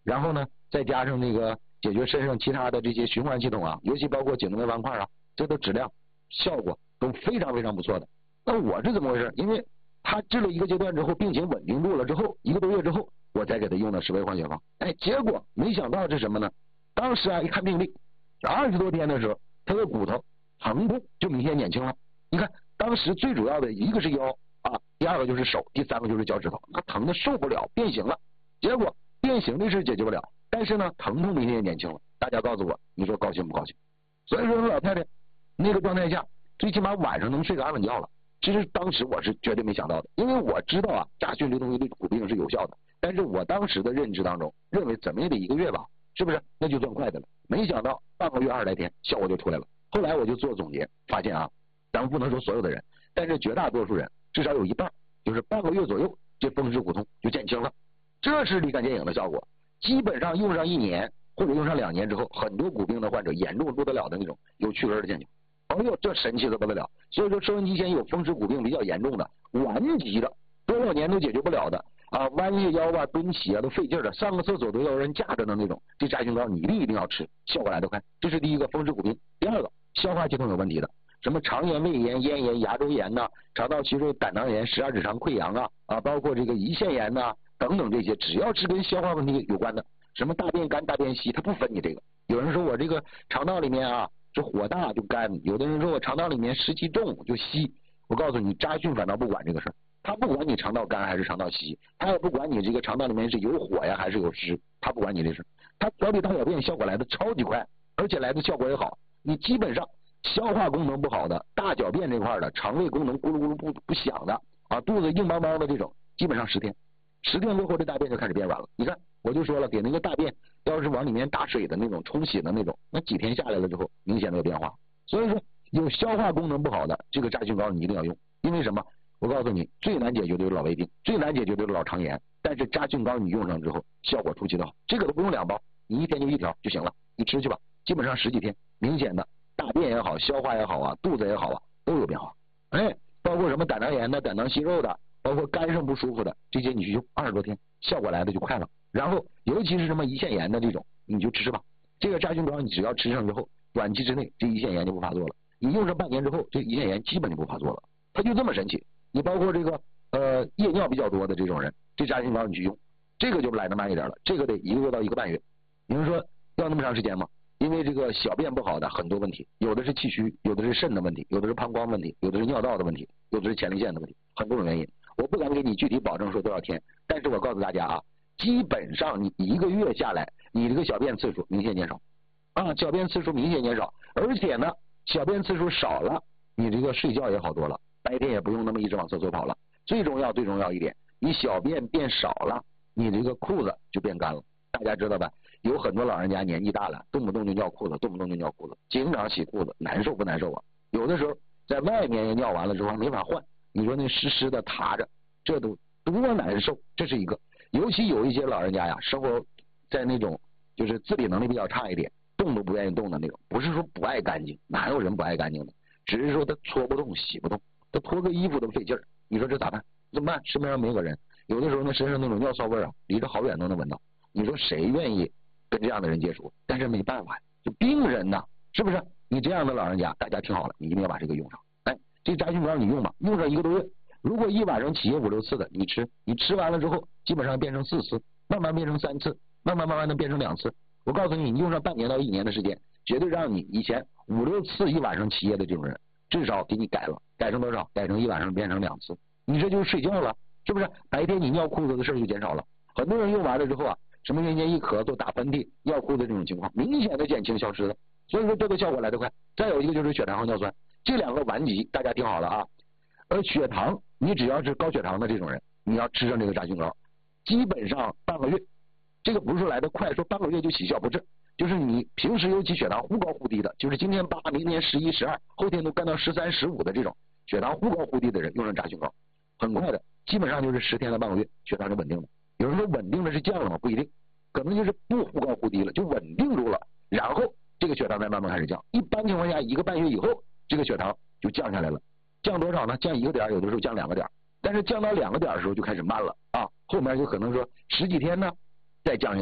然后呢再加上那个解决身上其他的这些循环系统啊，尤其包括颈动脉斑块啊，这的质量效果都非常非常不错的。那我是怎么回事？因为他治了一个阶段之后，病情稳定住了之后，1个多月之后，我再给他用的10味换血方。哎，结果没想到是什么呢？当时啊一看病历，20多天的时候，他的骨头疼痛就明显减轻了。你看当时最主要的一个是腰啊，第2个就是手，第3个就是脚趾头，他疼的受不了，变形了。结果变形的事解决不了，但是呢疼痛明显减轻了。大家告诉我，你说高兴不高兴？所以说老太太那个状态下，最起码晚上能睡个安稳觉了。其实当时我是绝对没想到的，因为我知道啊，炸菌这东西对骨病是有效的，但是我当时的认知当中认为怎么也得1个月吧，是不是？那就算快的了。没想到半个月20来天效果就出来了。后来我就做总结，发现啊，咱们不能说所有的人，但是绝大多数人至少有一半，就是半个月左右，这风湿骨痛就减轻了。这是立竿见影的效果。基本上用上1年或者用上2年之后，很多骨病的患者严重不得了的那种，有去根的见效。哎呦，这神奇的不得了！所以说，收音机前有风湿骨病比较严重的、顽疾的、多少年都解决不了的啊，弯下腰啊、蹲起啊都费劲的，上个厕所都要人架着的那种，这炸菌膏你一定要吃，效果来得快。这是第1个风湿骨病。第2个，消化系统有问题的，什么肠炎、胃炎、咽炎、牙周炎呐、肠道息肉、胆囊炎、十二指肠溃疡啊，包括这个胰腺炎呐、等等这些，只要是跟消化问题有关的，什么大便干、大便稀，它不分你这个。有人说我这个肠道里面啊。这火大就干，有的人说我肠道里面湿气重就稀。我告诉你，扎菌反倒不管这个事儿，他不管你肠道干还是肠道稀，他也不管你这个肠道里面是有火呀还是有湿，他不管你这事，他调理大小便效果来的超级快，而且来的效果也好。你基本上消化功能不好的、大小便这块的、肠胃功能咕噜咕噜不响的啊，肚子硬邦邦的这种，基本上10天过后，这大便就开始变软了。你看，我就说了，给那个大便要是往里面打水的那种冲洗的那种，那几天下来了之后，明显的有变化。所以说，有消化功能不好的这个炸菌膏你一定要用，因为什么？我告诉你，最难解决的就是老胃病，最难解决的就是老肠炎。但是炸菌膏你用上之后，效果出奇的好，这个都不用2包，你1天就1条就行了，你吃去吧。基本上10几天，明显的大便也好，消化也好啊，肚子也好啊，都有变化。哎，包括什么胆囊炎的、胆囊息肉的。包括肝上不舒服的这些，你去用20多天，效果来的就快了。然后尤其是什么胰腺炎的这种，你就吃吧。这个炸菌膏你只要吃上之后，短期之内这胰腺炎就不发作了。你用上半年之后，这胰腺炎基本就不发作了。它就这么神奇。你包括这个夜尿比较多的这种人，这炸菌膏你去用，这个就来得慢一点了，这个得1个月到1个半月。你们说要那么长时间吗？因为这个小便不好的很多问题，有的是气虚，有的是肾的问题，有的是膀胱问题，有的是尿道的问题，有的是前列腺的问题，很多种原因。我不敢给你具体保证说多少天，但是我告诉大家啊，基本上你1个月下来，你这个小便次数明显减少啊，小便次数明显减少，而且呢，小便次数少了，你这个睡觉也好多了，白天也不用那么一直往厕所跑了。最重要一点，你小便变少了，你这个裤子就变干了。大家知道吧？有很多老人家年纪大了，动不动就尿裤子，经常洗裤子，难受不难受啊？有的时候在外面尿完了之后没法换。你说那湿湿的塌着，这都多难受，这是一个。尤其有一些老人家呀，生活在那种就是自理能力比较差一点，动都不愿意动的那种，不是说不爱干净，哪有人不爱干净的？只是说他搓不动、洗不动，他脱个衣服都费劲儿。你说这咋办？怎么办？市面上没个人，有的时候那身上那种尿骚味啊，离着好远都能闻到。你说谁愿意跟这样的人接触？但是没办法，就病人呐，是不是？你这样的老人家，大家听好了，你一定要把这个用上。这炸菌膏你用吧，用上1个多月，如果一晚上起夜5、6次的，你吃完了之后，基本上变成4次，慢慢变成3次，慢慢的变成2次。我告诉你，你用上半年到1年的时间，绝对让你以前5、6次一晚上起夜的这种人，至少给你改了，改成多少？改成一晚上变成2次，你这就是睡觉了，是不是？白天你尿裤子的事就减少了。很多人用完了之后啊，什么夜间一咳嗽、打喷嚏、尿裤子这种情况，明显的减轻消失了。所以说这个效果来得快。再有一个就是血糖和尿酸。这2个顽疾，大家听好了啊！而血糖，你只要是高血糖的这种人，你要吃上这个炸菌膏，基本上半个月，这个不是说来得快，说半个月就起效，不是，就是你平时尤其血糖忽高忽低的，就是今天8，明天11、12，后天都干到13、15的这种血糖忽高忽低的人，用上炸菌膏，很快的，基本上就是10天到半个月，血糖是稳定的。有人说稳定的是降了吗？不一定，可能就是不忽高忽低了，就稳定住了，然后这个血糖再慢慢开始降。一般情况下，1个半月以后，这个血糖就降下来了，降多少呢？降1个点，有的时候降2个点，但是降到2个点的时候就开始慢了啊，后面就可能说10几天呢再降1点，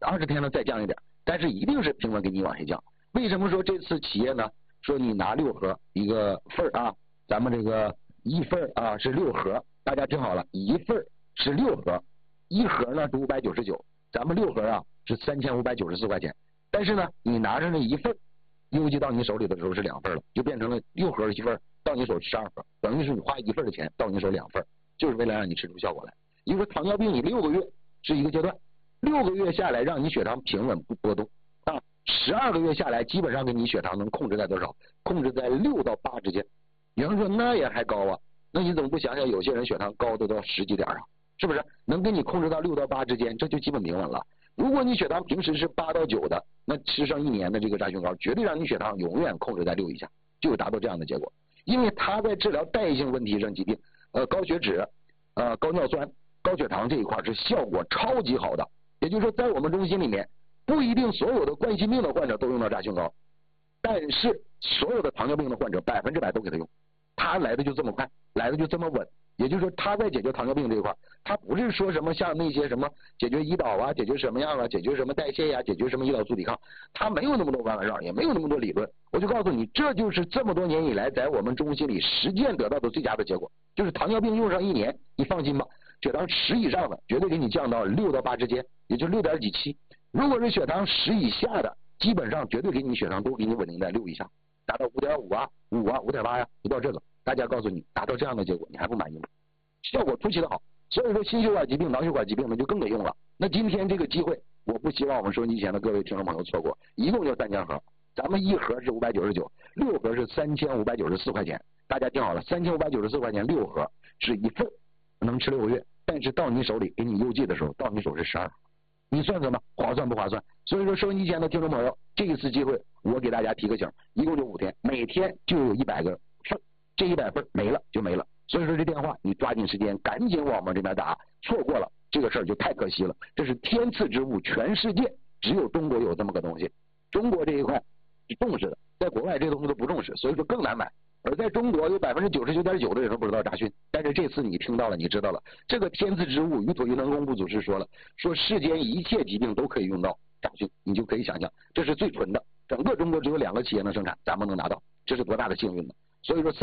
20天呢再降一点，但是一定是平稳给你往下降。为什么说这次企业呢？说你拿6盒一个份啊，咱们这个一份啊是6盒，大家听好了，一份是6盒，一盒呢是599，咱们6盒啊是3594块钱。但是呢，你拿着那一份，邮寄到你手里的时候是2份了，就变成了6盒一份，到你手12盒，等于是你花1份的钱到你手2份，就是为了让你吃出效果来。因为糖尿病你6个月是一个阶段，6个月下来让你血糖平稳不波动啊，12个月下来基本上给你血糖能控制在多少？控制在6到8之间。有人说那也还高啊，那你怎么不想想有些人血糖高都到10几点啊？是不是？能给你控制到6到8之间，这就基本平稳了。如果你血糖平时是8到9的，那吃上1年的这个扎胸膏，绝对让你血糖永远控制在6以下，就有达到这样的结果。因为它在治疗代谢性问题上疾病，高血脂、高尿酸、高血糖这一块是效果超级好的。也就是说，在我们中心里面，不一定所有的冠心病的患者都用到扎胸膏，但是所有的糖尿病的患者100%都给他用，他来的就这么快，来的就这么稳。也就是说，他在解决糖尿病这一块，他不是说什么像那些什么解决胰岛啊，解决什么样啊，解决什么代谢呀，解决什么胰岛素抵抗，他没有那么多弯弯绕，也没有那么多理论。我就告诉你，这就是这么多年以来在我们中心里实践得到的最佳的结果，就是糖尿病用上1年，你放心吧，血糖10以上的绝对给你降到6到8之间，也就6点几7。如果是血糖10以下的，基本上绝对给你血糖都给你稳定在6以上，达到5.5啊、5啊、5.8呀，不到这个。大家告诉你，达到这样的结果，你还不满意吗？效果出奇的好，所以说心血管疾病、脑血管疾病那就更得用了。那今天这个机会，我不希望我们收音机前的各位听众朋友错过，一共就3000盒，咱们1盒是599，6盒是3594块钱。大家听好了，3594块钱6盒是一份，能吃6个月，但是到你手里给你邮寄的时候，到你手是12盒，你算算吧，划算不划算？所以说收音机前的听众朋友，这一次机会我给大家提个醒，一共就5天，每天就有100个份，这100份没了就没了。所以说这电话你抓紧时间赶紧往我们这边打，错过了这个事儿就太可惜了。这是天赐之物，全世界只有中国有这么个东西，中国这一块是重视的，在国外这东西都不重视，所以说更难买。而在中国有99.9%的人都不知道扎讯，但是这次你听到了，你知道了，这个天赐之物，于土于能功部祖师说了，说世间一切疾病都可以用到扎讯，你就可以想象这是最纯的，整个中国只有2个企业能生产，咱们能拿到，这是多大的幸运呢？所以说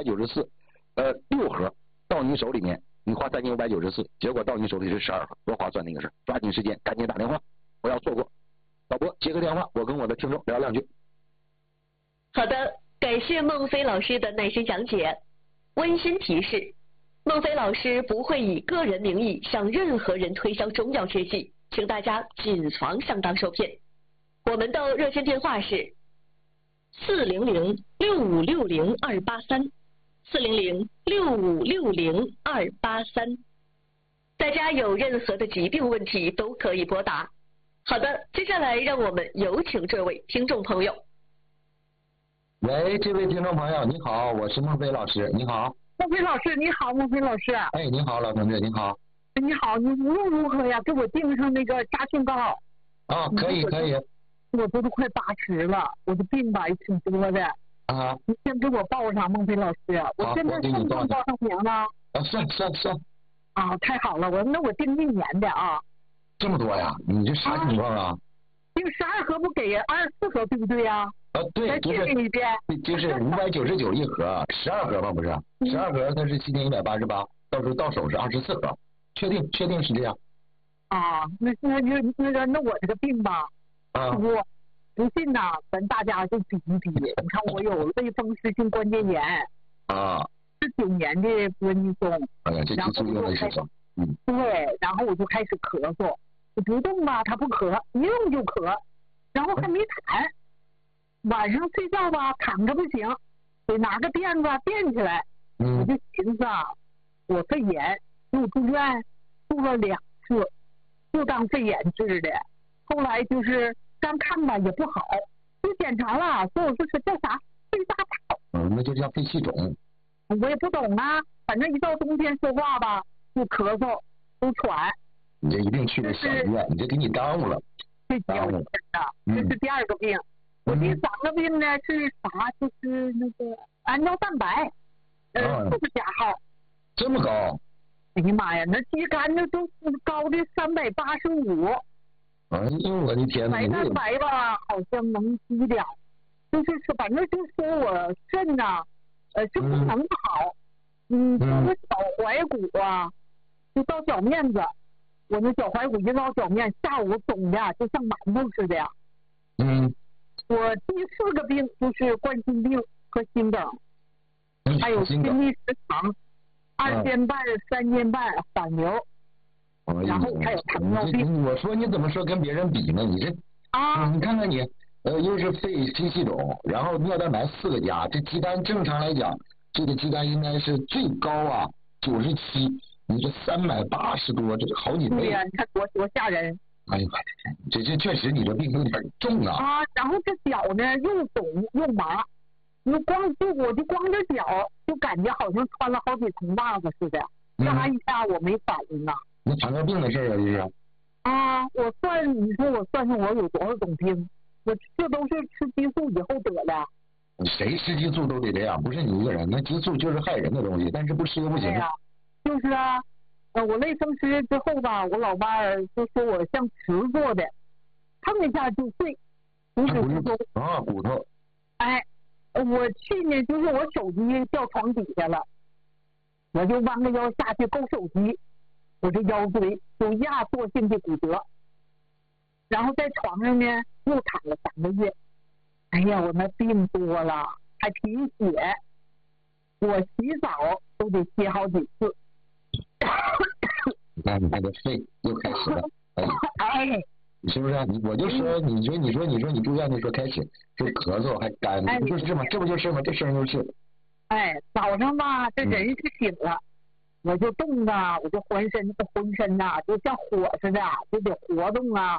3594。6盒到你手里面，你花3594，结果到你手里是12盒，多划算的一个事！抓紧时间，赶紧打电话，不要错过。导播接个电话，我跟我的听众聊2句。 好的，感谢孟非老师的耐心讲解。温馨提示：孟非老师不会以个人名义向任何人推销中药制剂，请大家谨防上当受骗。我们的热线电话是400-6560-283。400-6560-283，大家有任何的疾病问题都可以拨打。好的，接下来让我们有请这位听众朋友。 喂，这位听众朋友，你好，我是孟非老师，你好。 孟非老师，你好，孟非老师。 哎，你好，老同志，你好。 你好，你无论如何呀，给我订上那个扎讯膏。 啊，可以可以。 我都快80了，我的病吧也挺多的。 啊， 你先给我报上，孟非老师，我现在算不算报上名了？ 啊，算。 啊，太好了，那我订1年的啊。 这么多呀？你这啥情况啊？ 订12盒不给24盒，对不对呀？ 对， 再确认一遍。 就是599一盒，12盒嘛，不是？12盒它是7188，到时候到手是24盒，确定是这样。 啊，那我这个病吧，我不信呐，咱大家就比一比。你看我有类风湿性关节炎啊 ，19年的温尼松， 然后我就开始对，然后我就开始咳嗽，我不动吧，它不咳，一动就咳，然后还没躺，晚上睡觉吧躺着不行，得拿个垫子垫起来。我就寻思啊，我肺炎，又住院住了2次，就当肺炎治的。后来就是刚看吧也不好，就检查了，说我这是叫啥肺大草。 那就叫肺气肿。 我也不懂啊，反正一到冬天说话吧就咳嗽就喘。 你这一定去个小医院，你这给你耽误了。 这耽误了，这是第2个病。我第3个病呢是啥？就是那个氨胶蛋白，40加号。 这么高？ 哎呀妈呀，那肌酐那都高的385。 哎呦我的天呐！ 白蛋白吧，好像能低点，就是反正就说我肾呐，就不能好，就是脚踝骨啊，就到脚面子，我那脚踝骨一到脚面，下午肿的就像馒头似的。我第4个病就是冠心病和心梗，还有心律失常，2间半、3间半反流。然后还有糖尿病。 我说你怎么说跟别人比呢？你这你看看你，又是肺气肿，然后尿蛋白4个加，这鸡蛋正常来讲，这个鸡蛋应该是最高啊97，你这380多，这好几倍。 对呀，你看多吓人。 哎呦我的天，这确实你这病有点重啊。 然后这脚呢又肿又麻，我就光着脚就感觉好像穿了好几层袜子似的，扎一下我没反应啊。 那糖尿病的事儿啊，这是。 你说我算算我有多少种病？我这都是吃激素以后得的。 谁吃激素都得这样，不是你一个人。那激素就是害人的东西，但是不吃又不行。 就是啊，我类风湿之后吧，我老伴儿就说我像瓷做的，碰一下就碎，骨质疏松。 骨头。 哎，我去年就是我手机掉床底下了，我就弯个腰下去勾手机。我这腰椎有压缩性的骨折，然后在床上呢又躺了3个月。哎呀，我那病多了，还贫血，我洗澡都得歇好几次。 你看你这肺又开始了，是不是？我就说，你说你住院的时候开始就咳嗽还干，不就是吗？这不就是吗？这声就是。 早上吧，这人是醒了。我就动啊，我就浑身呐，就像火似的，就得活动啊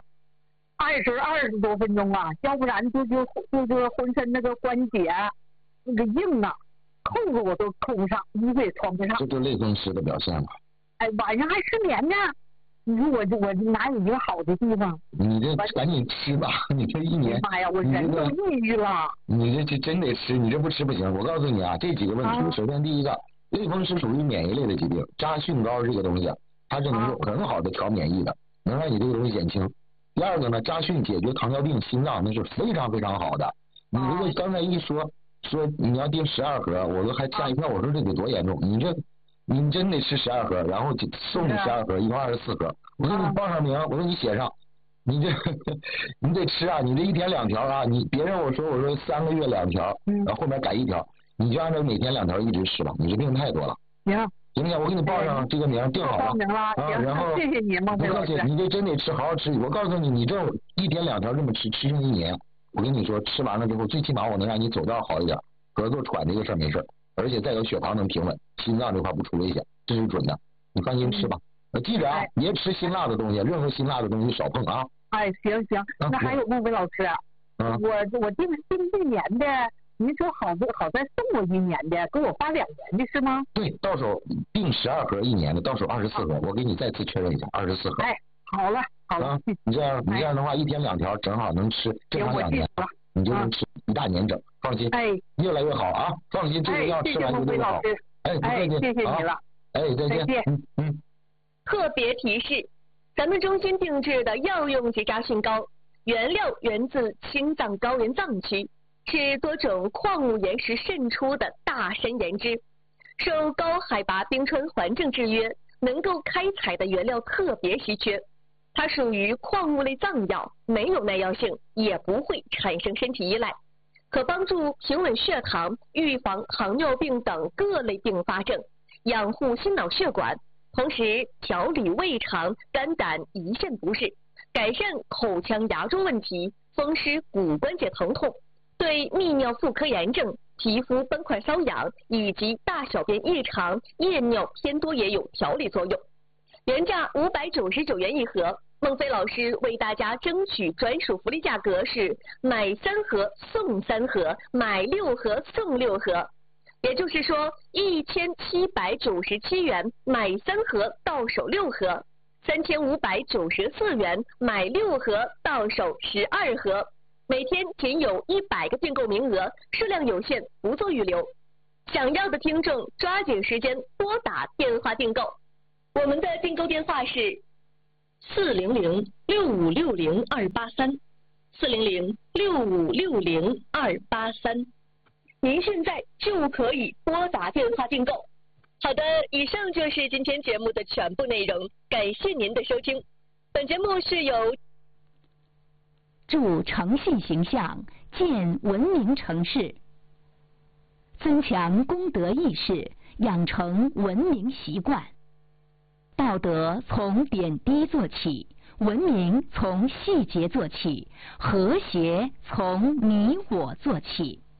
，20多分钟啊，要不然就是浑身那个关节那个硬啊，扣子我都扣不上，衣服也穿不上。 这就类风湿的表现了。 晚上还失眠呢，你说我哪有一个好的地方？ 你这赶紧吃吧，你这一年。 妈呀，我人都抑郁了。 你这真得吃，你这不吃不行。我告诉你啊，这几个问题，首先第一个。类风湿属于免疫类的疾病，扎蕈膏这个东西它是能够很好的调免疫的，能让你这个东西减轻。第二个呢，扎蕈解决糖尿病、心脏那是非常非常好的。你如果刚才一说你要订12盒，我都还吓一跳，我说这得多严重？你真得吃12盒，然后送你12盒，一共24盒。我说你报上名，我说你写上，你得吃啊，你这1天2条啊，你别让我说3个月2条，然后后面改1条。你就按照每天2条一直吃吧，你这病太多了。行不行？我给你报上这个名，定好了。 报名了， 然后谢谢你，孟非老师。 你这真得吃，好好吃。我告诉你，你这1天2条这么吃上1年，我跟你说，吃完了之后，最起码我能让你走道好一点，咳嗽喘这个事儿没事，而且再有血糖能平稳，心脏这块不出危险，这是准的。你放心吃吧。记着啊，别吃辛辣的东西，任何辛辣的东西少碰啊。 行，那还有孟非老师，我订1年的。您说好再送我1年的，给我发2年的是吗？ 对，到手订12盒1年的，到手24盒，我给你再次确认一下，24盒。 好了。 你这样的话1天2条正好能吃正常2年，你就能吃1大年整，放心。越来越好啊，放心，这个药吃完就会好。不客气， 谢谢你了。 再见。 特别提示：咱们中心定制的药用级扎蕈膏，原料源自青藏高原藏区。是多种矿物岩石渗出的大山岩脂，受高海拔冰川环境制约，能够开采的原料特别稀缺。它属于矿物类藏药，没有耐药性，也不会产生身体依赖，可帮助平稳血糖，预防糖尿病等各类并发症，养护心脑血管，同时调理胃肠、肝胆、胰腺不适，改善口腔牙周问题，风湿骨关节疼痛。对泌尿妇科炎症、皮肤斑块瘙痒以及大小便异常、夜尿偏多也有调理作用。原价599元一盒，孟非老师为大家争取专属福利价格是买3盒送3盒，买6盒送6盒。也就是说1797元买3盒到手6盒，3594元买6盒到手12盒。每天仅有100个订购名额，数量有限，不做预留。想要的听众抓紧时间拨打电话订购。我们的订购电话是 400-6560-283，400-6560-283，您现在就可以拨打电话订购。好的，以上就是今天节目的全部内容，感谢您的收听。本节目是由助诚信形象，建文明城市，增强公德意识，养成文明习惯。道德从点滴做起，文明从细节做起，和谐从你我做起。